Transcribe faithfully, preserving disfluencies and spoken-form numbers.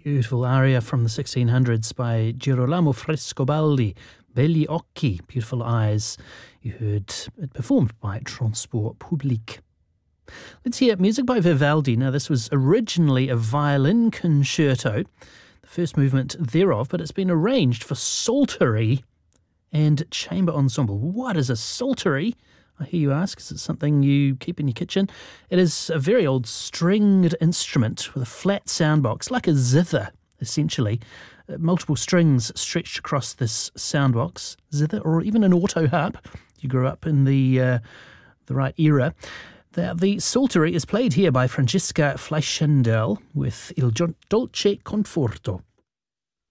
Beautiful aria from the sixteen hundreds by Girolamo Frescobaldi, Belli Occhi, Beautiful Eyes. You heard it performed by Transport Public. Let's hear music by Vivaldi. Now, this was originally a violin concerto, the first movement thereof, but it's been arranged for psaltery and chamber ensemble. What is a psaltery? I hear you ask. Is it something you keep in your kitchen? It is a very old stringed instrument with a flat sound box, like a zither, essentially. Uh, multiple strings stretched across this sound box, zither, or even an auto harp. You grew up in the uh, the right era. The, the psaltery is played here by Francesca Fleischendel with Il Dolce Conforto.